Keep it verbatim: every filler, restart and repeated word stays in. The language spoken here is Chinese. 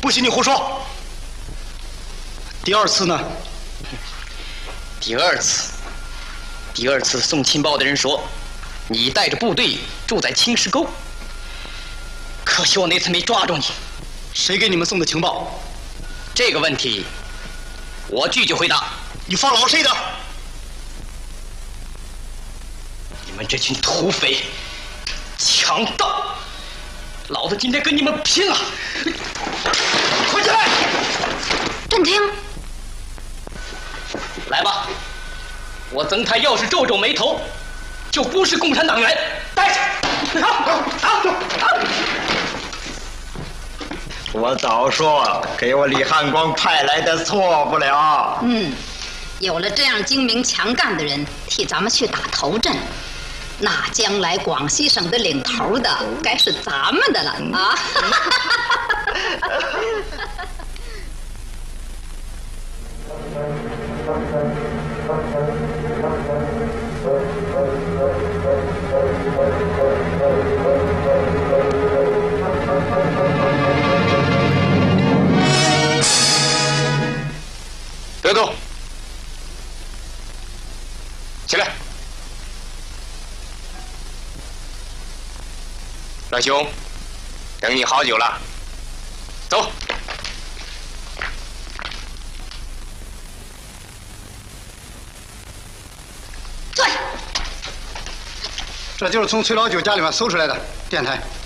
不许你胡说。第二次呢？ 第二次，第二次送情报的人说，你带着部队住在青石沟。可惜我那次没抓住你。 谁给你们送的情报？ 这个问题，我拒绝回答。 你放老谁的？ 你们这群土匪、强盗，老子今天跟你们拼了！快起来！ 镇听， 来吧，我曾太要是皱皱眉头，就不是共产党员。带去！好，好，好。 我早说，给我李汉光派来的错不了。 嗯，有了这样精明强干的人替咱们去打头阵，那将来广西省的领头的该是咱们的了啊！ 得动，起来。老兄，等你好久了，走。 坐下。 这就是从崔老九家里面搜出来的电台。